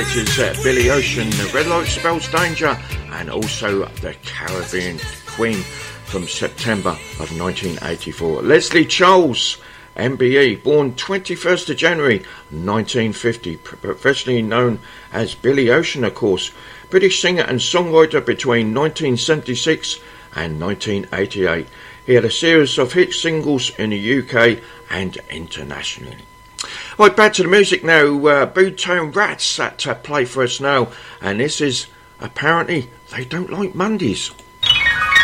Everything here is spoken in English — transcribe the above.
It is Billy Ocean, Red Light Spells Danger, and also the Caribbean Queen from September of 1984. Leslie Charles, MBE, born 21st of January 1950, professionally known as Billy Ocean, of course. British singer and songwriter between 1976 and 1988. He had a series of hit singles in the UK and internationally. Right, back to the music now. Boomtown Rats that play for us now, and this is Apparently They Don't Like Mondays.